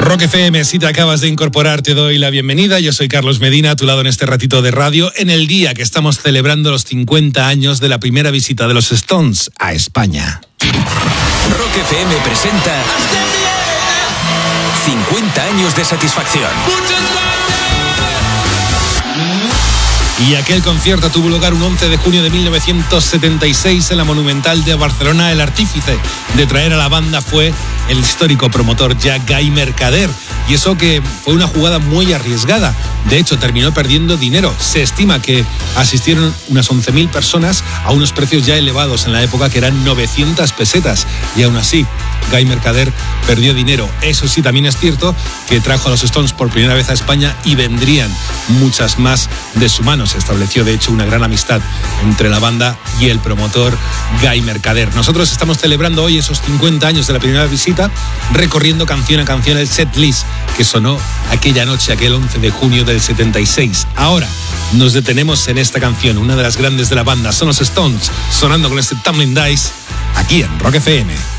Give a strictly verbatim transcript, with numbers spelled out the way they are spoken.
Rock F M, si te acabas de incorporar, te doy la bienvenida. Yo soy Carlos Medina, a tu lado en este ratito de radio, en el día que estamos celebrando los cincuenta años de la primera visita de los Stones a España. Rock F M presenta cincuenta años de satisfacción. Y aquel concierto tuvo lugar un once de junio de mil novecientos setenta y seis en la Monumental de Barcelona. El artífice de traer a la banda fue el histórico promotor ya Guy Mercader. Y eso que fue una jugada muy arriesgada. De hecho, terminó perdiendo dinero. Se estima que asistieron unas once mil personas a unos precios ya elevados en la época, que eran novecientas pesetas. Y aún así, Guy Mercader perdió dinero. Eso sí, también es cierto que trajo a los Stones por primera vez a España y vendrían muchas más de su mano. Se estableció, de hecho, una gran amistad entre la banda y el promotor Guy Mercader. Nosotros estamos celebrando hoy esos cincuenta años de la primera visita, recorriendo canción a canción el set list que sonó aquella noche, aquel once de junio del setenta y seis. Ahora nos detenemos en esta canción, una de las grandes de la banda. Son los Stones, sonando con este Tumbling Dice, aquí en Rock F M.